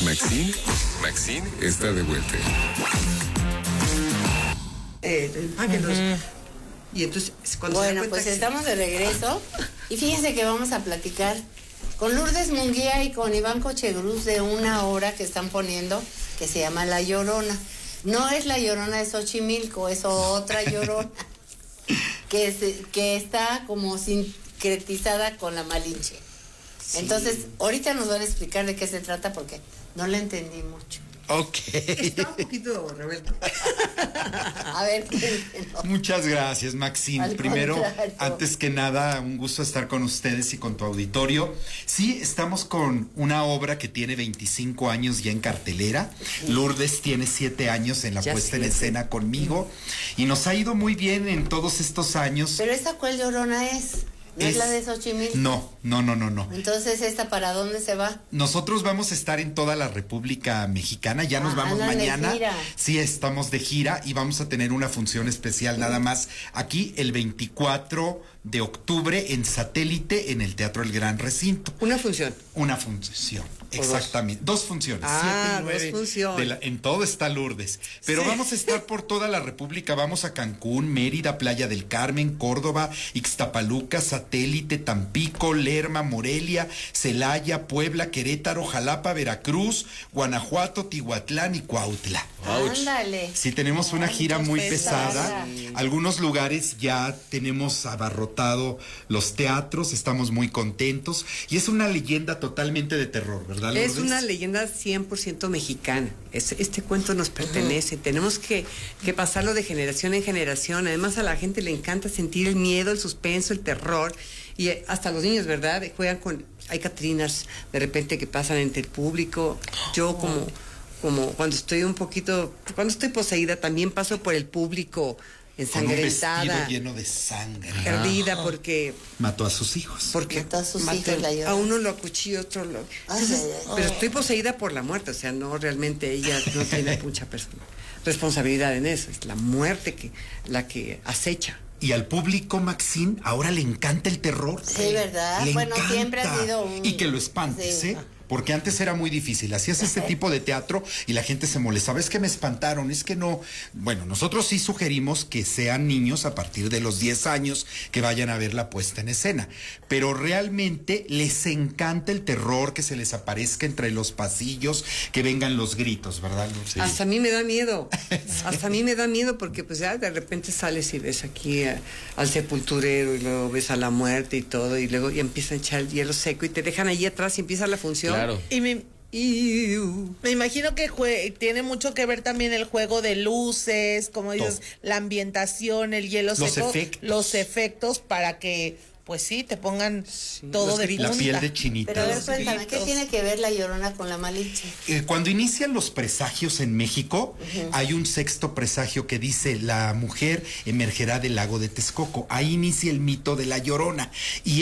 Maxine está de vuelta. Y entonces, bueno, pues estamos de regreso y fíjense que vamos a platicar con Lourdes Munguía y con Iván Cochegruz de una obra que están poniendo que se llama La Llorona. No es La Llorona de Xochimilco, es otra Llorona que está como sincretizada con la Malinche. Sí. Entonces, ahorita nos van a explicar de qué se trata porque no la entendí mucho. Ok. Está un poquito revuelto. A ver, muchas gracias, Maxine. Primero, antes que nada, un gusto estar con ustedes y con tu auditorio. Sí, estamos con una obra que tiene 25 años ya en cartelera. Lourdes tiene 7 años en la puesta en escena conmigo. Y nos ha ido muy bien en todos estos años. ¿Pero esta cuál Llorona es? ¿No es la de Xochimilco? No. Entonces, ¿esta para dónde se va? Nosotros vamos a estar en toda la República Mexicana, ya nos vamos mañana. Sí, estamos de gira y vamos a tener una función especial nada más aquí el 24 de octubre en Satélite, en el Teatro El Gran Recinto. Una función, exactamente. Dos funciones. 7 y 9 dos funciones. En todo está Lourdes. Pero vamos a estar por toda la República. Vamos a Cancún, Mérida, Playa del Carmen, Córdoba, Ixtapaluca, Satélite, Tampico, Lerma, Morelia, Celaya, Puebla, Querétaro, Jalapa, Veracruz, Guanajuato, Tihuatlán y Cuautla. Ándale. Sí, tenemos una gira muy pesada. Algunos lugares ya tenemos abarrotado los teatros, estamos muy contentos. Y es una leyenda totalmente de terror, ¿verdad, Lourdes? Es una leyenda 100% mexicana. Este cuento nos pertenece. Tenemos que pasarlo de generación en generación. Además, a la gente le encanta sentir el miedo, el suspenso, el terror. Y hasta los niños, ¿verdad? Juegan con... Hay catrinas de repente que pasan entre el público. Yo como cuando estoy cuando estoy poseída, también paso por el público ensangrentada. Con un vestido lleno de sangre. Perdida porque... Mató a sus hijos. Mató a sus hijos, la Llorona. A uno lo acuchilló, otro lo... Pero estoy poseída por la muerte, o sea, no, realmente ella no tiene mucha responsabilidad en eso. Es la muerte la que acecha. Y al público, Maxine, ahora le encanta el terror. Sí, ¿verdad? Bueno, encanta. Siempre ha sido un... Y que lo espantes, ¿eh? Porque antes era muy difícil. Hacías este tipo de teatro y la gente se molestaba. Es que me espantaron, es que no... Bueno, nosotros sí sugerimos que sean niños a partir de los 10 años que vayan a ver la puesta en escena. Pero realmente les encanta el terror, que se les aparezca entre los pasillos, que vengan los gritos, ¿verdad? Sí. Hasta a mí me da miedo. Hasta a mí me da miedo porque pues ya de repente sales y ves aquí al sepulturero y luego ves a la muerte y todo y luego empiezan a echar el hielo seco y te dejan allí atrás y empieza la función. Claro. Y me imagino que tiene mucho que ver también el juego de luces, como dices, la ambientación, el hielo seco, los efectos para que, pues sí, te pongan todo de punta. La piel de chinita. Pero a ver, cuéntame, ¿qué tiene que ver la Llorona con la Malinche? Cuando inician los presagios en México, hay un sexto presagio que dice: la mujer emergerá del lago de Texcoco. Ahí inicia el mito de la Llorona. Y